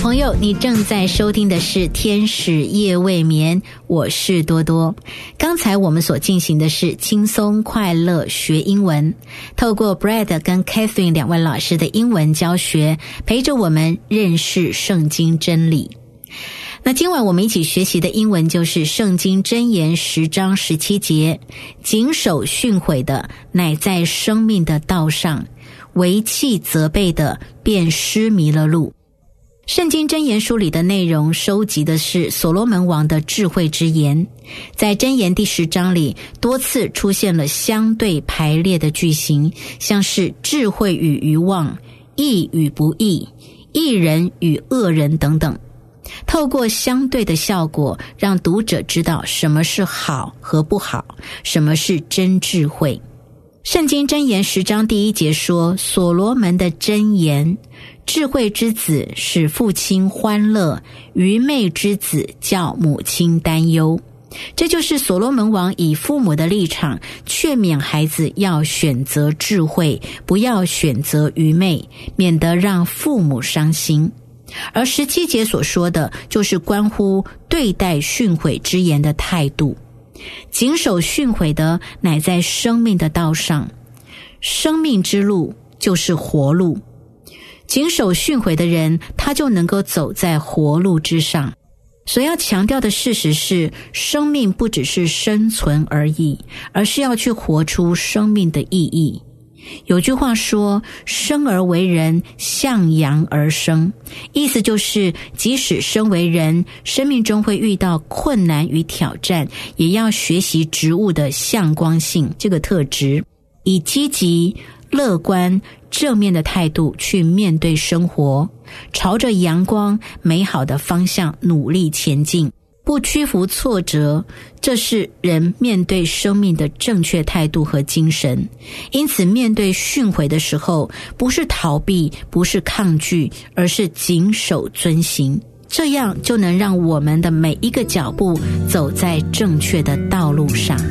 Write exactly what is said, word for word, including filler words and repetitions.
朋友，你正在收听的是天使夜未眠，我是多多。刚才我们所进行的是轻松快乐学英文，透过 Brad 跟 Catherine 两位老师的英文教学，陪着我们认识圣经真理。那今晚我们一起学习的英文就是圣经箴言十章十七节，谨守训诲的乃在生命的道上，为弃责备的便失迷了路。圣经箴言书里的内容收集的是所罗门王的智慧之言，在箴言第十章里多次出现了相对排列的句型，像是智慧与愚妄、义与不义、义人与恶人等等。透过相对的效果，让读者知道什么是好和不好，什么是真智慧。圣经箴言十章第一节说，所罗门的箴言，智慧之子使父亲欢乐，愚昧之子叫母亲担忧。这就是所罗门王以父母的立场劝勉孩子要选择智慧，不要选择愚昧，免得让父母伤心。而十七节所说的就是关乎对待训诲之言的态度。谨守训诲的乃在生命的道上，生命之路就是活路。谨守训诲的人，他就能够走在活路之上。所要强调的事实是，生命不只是生存而已，而是要去活出生命的意义。有句话说，生而为人，向阳而生，意思就是即使生为人，生命中会遇到困难与挑战，也要学习植物的向光性这个特质，以积极、乐观、正面的态度去面对生活，朝着阳光美好的方向努力前进，不屈服挫折，这是人面对生命的正确态度和精神。因此面对训诲的时候，不是逃避，不是抗拒，而是谨守遵行，这样就能让我们的每一个脚步走在正确的道路上。